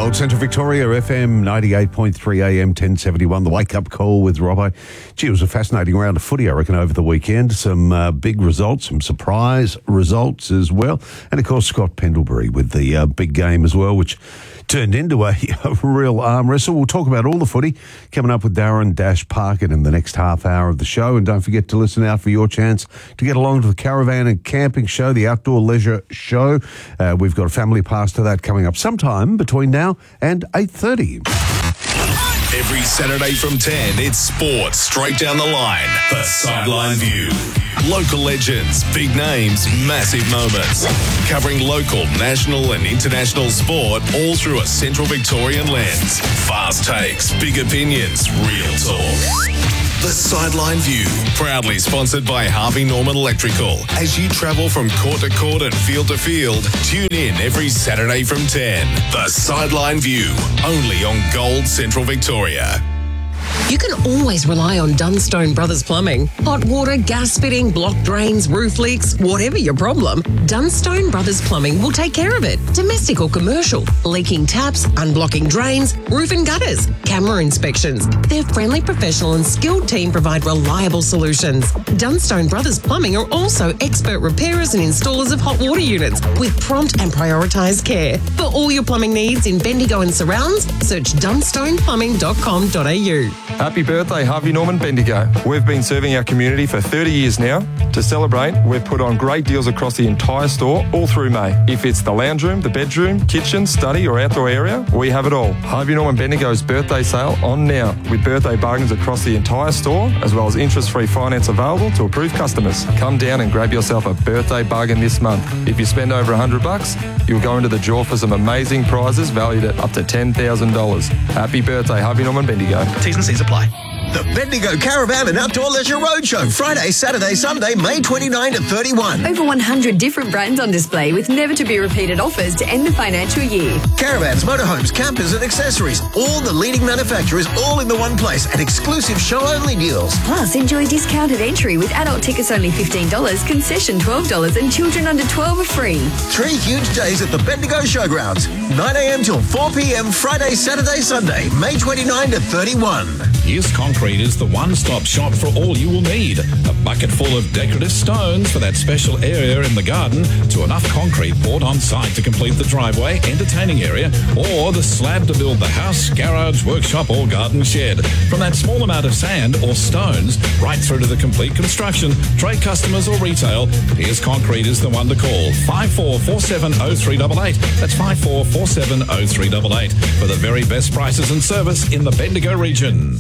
Gold Central Victoria, FM 98.3 AM 1071, the wake-up call with Robbo. Gee, it was a fascinating round of footy, I reckon, over the weekend. Some big results, some surprise results as well. And, of course, Scott Pendlebury with the big game as well, which turned into a real arm wrestle. We'll talk about all the footy coming up with Darren Dash Parkin in the next half hour of the show. And don't forget to listen out for your chance to get along to the Caravan and Camping Show, the Outdoor Leisure Show. We've got a family pass to that coming up sometime between now and 8:30. Every Saturday from 10, it's sports straight down the line. The Sideline View. Local legends, big names, massive moments. Covering local, national and international sport all through a Central Victorian lens. Fast takes, big opinions, real talk. The Sideline View, proudly sponsored by Harvey Norman Electrical. As you travel from court to court and field to field, tune in every Saturday from 10. The Sideline View, only on Gold Central Victoria. You can always rely on Dunstone Brothers Plumbing. Hot water, gas fitting, blocked drains, roof leaks, whatever your problem, Dunstone Brothers Plumbing will take care of it. Domestic or commercial, leaking taps, unblocking drains, roof and gutters, camera inspections. Their friendly, professional and skilled team provide reliable solutions. Dunstone Brothers Plumbing are also expert repairers and installers of hot water units with prompt and prioritised care. For all your plumbing needs in Bendigo and surrounds, search dunstoneplumbing.com.au. Happy birthday, Harvey Norman Bendigo. We've been serving our community for 30 years now. To celebrate, we've put on great deals across the entire store all through May. If it's the lounge room, the bedroom, kitchen, study or outdoor area, we have it all. Harvey Norman Bendigo's birthday sale on now with birthday bargains across the entire store as well as interest-free finance available to approved customers. Come down and grab yourself a birthday bargain this month. If you spend over $100, you'll go into the draw for some amazing prizes valued at up to $10,000. Happy birthday, Harvey Norman Bendigo. T's and C's apply. The Bendigo Caravan and Outdoor Leisure Roadshow, Friday, Saturday, Sunday, May 29 to 31. Over 100 different brands on display with never-to-be-repeated offers to end the financial year. Caravans, motorhomes, campers and accessories. All the leading manufacturers all in the one place at exclusive show-only deals. Plus, enjoy discounted entry with adult tickets only $15, concession $12 and children under 12 are free. 3 huge days at the Bendigo Showgrounds. 9 a.m. till 4 p.m. Friday, Saturday, Sunday, May 29 to 31. Here's Concrete is the one-stop shop for all you will need. A bucket full of decorative stones for that special area in the garden to enough concrete poured on site to complete the driveway, entertaining area or the slab to build the house, garage, workshop or garden shed. From that small amount of sand or stones right through to the complete construction, trade customers or retail, Here's Concrete is the one to call. 54470388. That's 54470388 for the very best prices and service in the Bendigo region.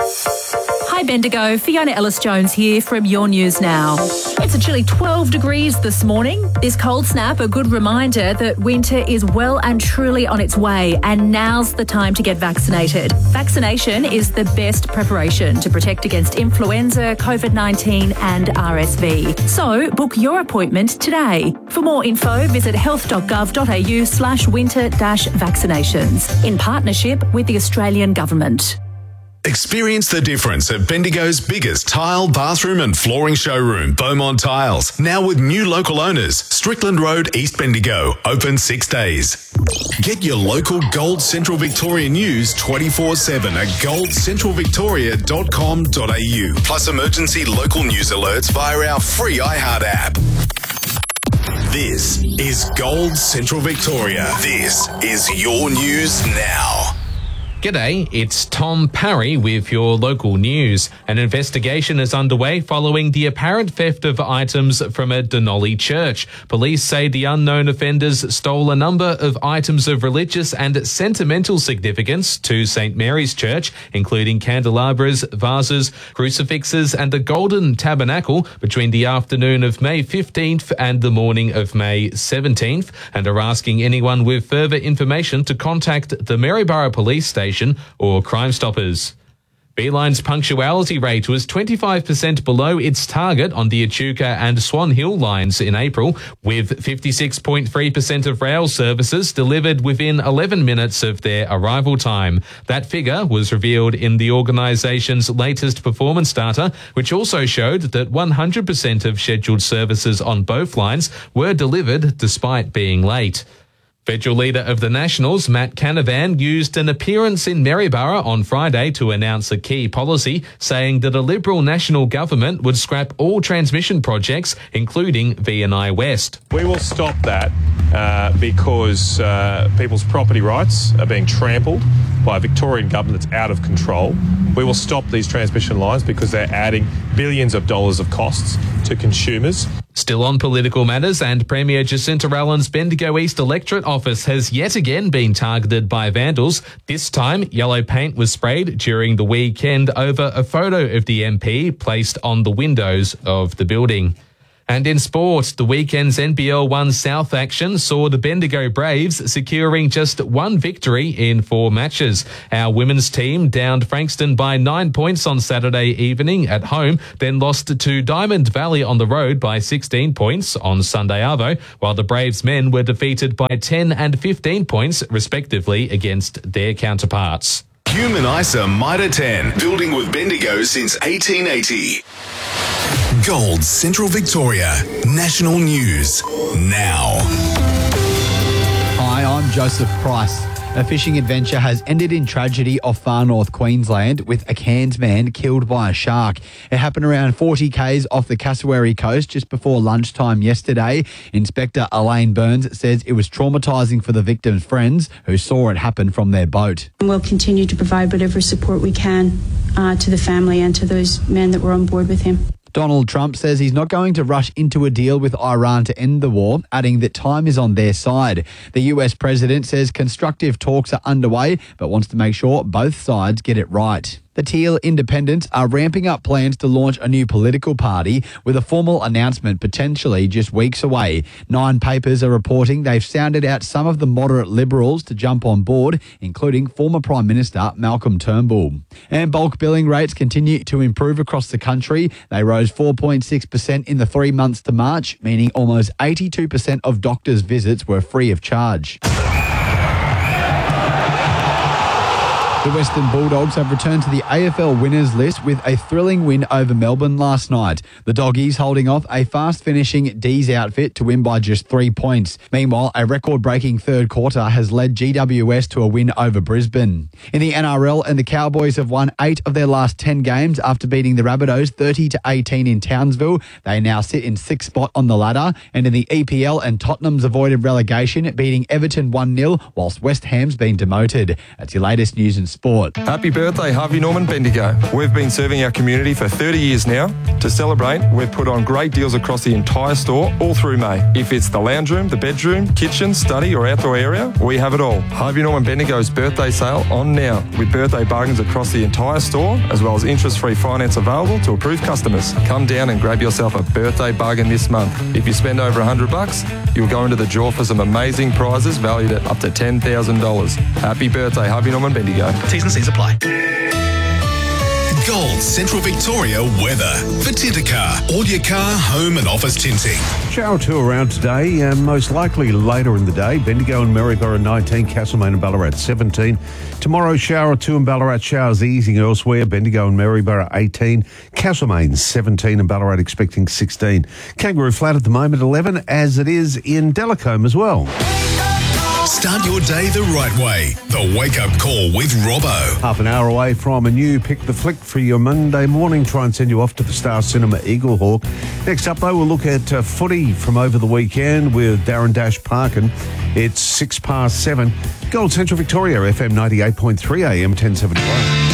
Hi Bendigo, Fiona Ellis-Jones here from Your News Now. It's a chilly 12 degrees this morning. This cold snap, a good reminder that winter is well and truly on its way, and now's the time to get vaccinated. Vaccination is the best preparation to protect against influenza, COVID-19 and RSV. So book your appointment today. For more info, visit health.gov.au/winter-vaccinations in partnership with the Australian Government. Experience the difference at Bendigo's biggest tile, bathroom and flooring showroom, Beaumont Tiles. Now with new local owners, Strickland Road, East Bendigo, open 6 days. Get your local Gold Central Victoria news 24/7 at goldcentralvictoria.com.au. Plus emergency local news alerts via our free iHeart app. This is Gold Central Victoria. This is Your News Now. G'day, it's Tom Parry with your local news. An investigation is underway following the apparent theft of items from a Denali church. Police say the unknown offenders stole a number of items of religious and sentimental significance to St. Mary's Church, including candelabras, vases, crucifixes and a golden tabernacle between the afternoon of May 15th and the morning of May 17th, and are asking anyone with further information to contact the Maryborough Police Station or Crime Stoppers. Beeline's punctuality rate was 25% below its target on the Echuca and Swan Hill lines in April, with 56.3% of rail services delivered within 11 minutes of their arrival time. That figure was revealed in the organisation's latest performance data, which also showed that 100% of scheduled services on both lines were delivered despite being late. Federal leader of the Nationals, Matt Canavan, used an appearance in Maryborough on Friday to announce a key policy, saying that a Liberal national government would scrap all transmission projects, including VNI West. We will stop that because people's property rights are being trampled by a Victorian government that's out of control. We will stop these transmission lines because they're adding billions of dollars of costs to consumers. Still on political matters, and Premier Jacinta Allen's Bendigo East electorate office has yet again been targeted by vandals. This time, yellow paint was sprayed during the weekend over a photo of the MP placed on the windows of the building. And in sport, the weekend's NBL 1 South action saw the Bendigo Braves securing just one victory in 4 matches. Our women's team downed Frankston by 9 points on Saturday evening at home, then lost to Diamond Valley on the road by 16 points on Sunday arvo, while the Braves men were defeated by 10 and 15 points respectively against their counterparts. Human ISA Mitre 10, building with Bendigo since 1880. Gold Central Victoria, national news now. Hi, I'm Joseph Price. A fishing adventure has ended in tragedy off far north Queensland with a Cairns man killed by a shark. It happened around 40 k's off the Cassowary coast just before lunchtime yesterday. Inspector Elaine Burns says it was traumatising for the victim's friends who saw it happen from their boat. We'll continue to provide whatever support we can to the family and to those men that were on board with him. Donald Trump says he's not going to rush into a deal with Iran to end the war, adding that time is on their side. The US president says constructive talks are underway, but wants to make sure both sides get it right. The Teal Independents are ramping up plans to launch a new political party with a formal announcement potentially just weeks away. 9 papers are reporting they've sounded out some of the moderate Liberals to jump on board, including former Prime Minister Malcolm Turnbull. And bulk billing rates continue to improve across the country. They rose 4.6% in the 3 months to March, meaning almost 82% of doctors' visits were free of charge. The Western Bulldogs have returned to the AFL winners list with a thrilling win over Melbourne last night. The Doggies holding off a fast-finishing D's outfit to win by just 3 points. Meanwhile, a record-breaking third quarter has led GWS to a win over Brisbane. In the NRL, and the Cowboys have won 8 of their last 10 games after beating the Rabbitohs 30-18 in Townsville. They now sit in 6th spot on the ladder. And in the EPL, and Tottenham's avoided relegation, beating Everton 1-0, whilst West Ham's been demoted. That's your latest news and sport. Happy birthday, Harvey Norman Bendigo. We've been serving our community for 30 years now. To celebrate, we've put on great deals across the entire store all through May. If it's the lounge room, the bedroom, kitchen, study or outdoor area, we have it all. Harvey Norman Bendigo's birthday sale on now, with birthday bargains across the entire store, as well as interest-free finance available to approved customers. Come down and grab yourself a birthday bargain this month. If you spend over $100, you'll go into the draw for some amazing prizes valued at up to $10,000. Happy birthday, Harvey Norman Bendigo. T's and C's apply. Gold Central Victoria weather for Tintercar. All your car, home and office tinting. Shower 2 around today, most likely later in the day. Bendigo and Maryborough 19, Castlemaine and Ballarat 17. Tomorrow, shower 2 in Ballarat, showers easing elsewhere. Bendigo and Maryborough 18, Castlemaine 17 and Ballarat expecting 16. Kangaroo Flat at the moment 11, as it is in Delacombe as well. Start your day the right way. The Wake Up Call with Robbo. Half an hour away from a new Pick the Flick for your Monday morning. Try and send you off to the Star Cinema Eaglehawk. Next up, though, we'll look at footy from over the weekend with Darren Dash Parkin. It's 7:06. Gold Central Victoria, FM 98.3 AM 1071.